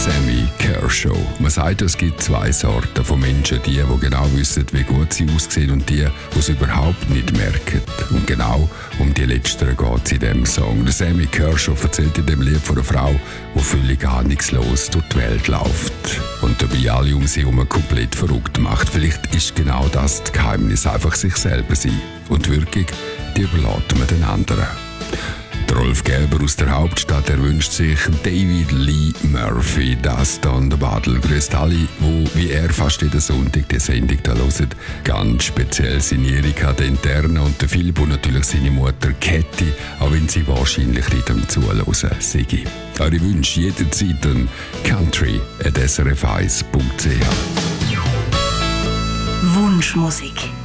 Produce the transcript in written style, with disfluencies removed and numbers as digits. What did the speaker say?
Sammy Kershaw. Man sagt, es gibt zwei Sorten von Menschen. Die genau wissen, wie gut sie aussehen und die es überhaupt nicht merken. Und genau um die Letzteren geht es in diesem Song. Der Sammy Kershaw erzählt in dem Lied von einer Frau, die völlig ahnungslos durch die Welt läuft und dabei alle um sie herum komplett verrückt macht. Vielleicht ist genau das Geheimnis, einfach sich selber sein. Und die Wirkung, die überlässt man den anderen. Der Rolf Gerber aus der Hauptstadt, er wünscht sich David Lee Murphy, das dann der Badel. Grüßt alle, die wie er fast jeden Sonntag die Sendung da hören. Ganz speziell sind Erika, der Interne, und der Philipp und natürlich seine Mutter Käthi, auch wenn sie wahrscheinlich nicht am Zuhören sind. Eure Wünsche jederzeit an country@srf1.ch. Wunschmusik.